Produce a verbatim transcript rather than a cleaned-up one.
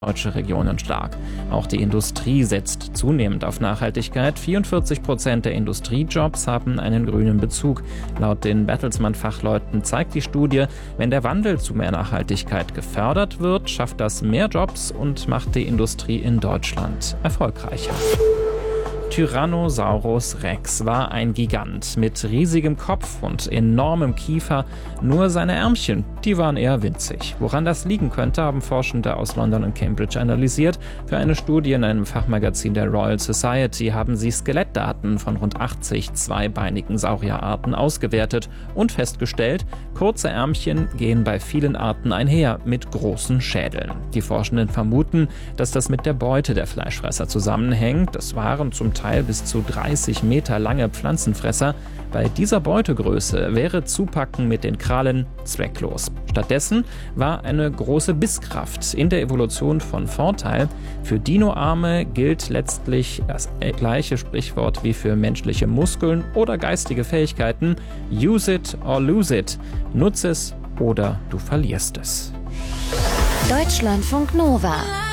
deutsche Regionen stark. Auch die Industrie setzt zunehmend auf Nachhaltigkeit. vierundvierzig Prozent der Industriejobs haben einen grünen Bezug. Laut den Bertelsmann-Fachleuten zeigt die Studie, wenn der Wandel zu mehr Nachhaltigkeit gefördert wird, schafft das mehr Jobs und macht die Industrie in Deutschland erfolgreicher. Tyrannosaurus Rex war ein Gigant mit riesigem Kopf und enormem Kiefer, nur seine Ärmchen, die waren eher winzig. Woran das liegen könnte, haben Forschende aus London und Cambridge analysiert. Für eine Studie in einem Fachmagazin der Royal Society haben sie Skelettdaten von rund achtzig zweibeinigen Saurierarten ausgewertet und festgestellt, kurze Ärmchen gehen bei vielen Arten einher mit großen Schädeln. Die Forschenden vermuten, dass das mit der Beute der Fleischfresser zusammenhängt. Das waren zum Teil bis zu dreißig Meter lange Pflanzenfresser. Bei dieser Beutegröße wäre Zupacken mit den Krallen zwecklos. Stattdessen war eine große Bisskraft in der Evolution von Vorteil. Für Dinoarme gilt letztlich das gleiche Sprichwort wie für menschliche Muskeln oder geistige Fähigkeiten: Use it or lose it. Nutze es oder du verlierst es. Deutschlandfunk Nova